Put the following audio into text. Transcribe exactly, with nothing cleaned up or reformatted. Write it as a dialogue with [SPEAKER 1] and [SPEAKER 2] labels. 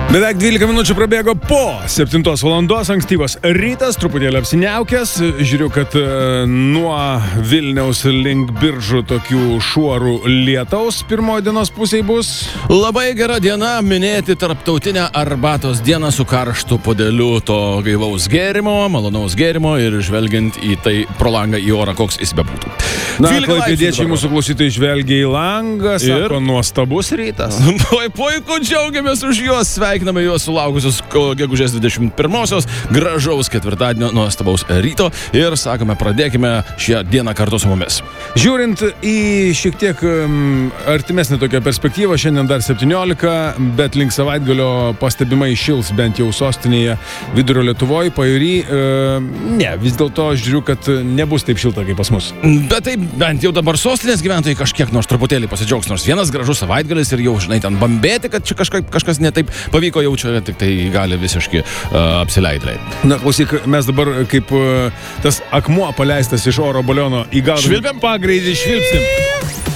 [SPEAKER 1] Beveik dvylika minučių prabėgo po septintos valandos, ankstyvas rytas, truputėlį apsiniaukęs. Žiūriu, kad nuo Vilniaus link Biržų tokių šuorų lietaus pirmoji dienos pusėje bus.
[SPEAKER 2] Labai gera diena minėti tarptautinę arbatos dieną su karštu podeliu to gaivaus gėrimo, malonaus gėrimo ir žvelgiant į tai pro langą į orą, koks jis bebūtų.
[SPEAKER 1] Na, klaipėdiečiai mūsų klausytojai žvelgia į langą, sako, ir... nuostabus rytas.
[SPEAKER 2] Puiku, džiaugiamės už juos, sveikiname juos sulaukusius gegužės dvidešimt pirmosios, gražaus ketvirtadienio nuostabaus ryto ir sakome, pradėkime šią dieną kartu su mumis.
[SPEAKER 1] Žiūrint į šiek tiek um, artimesnį tokią perspektyvą, šiandien dar septyniolika, bet link savaitgalio pastebimai šils bent jau sostinėje Vidurio Lietuvoje, pajūry. Uh, ne, vis dėlto aš žiūriu, kad nebus taip šilta kaip pas mus.
[SPEAKER 2] Bet taip, bent jau dabar sostinės gyventojai kažkiek nors truputėlį pasidžiaugs, nors vienas gražus savaitgalis ir jau, žinai, ten bambėti, kad čia kažkaip, kažkas netaip pavyko, jau čia tik tai gali visiškai uh, apsileidrai.
[SPEAKER 1] Na, klausyk, mes dabar kaip uh, tas akmuo paleistas iš oro baliono į galvą.
[SPEAKER 2] Švilpiam?
[SPEAKER 1] Pagreitį švilpsim.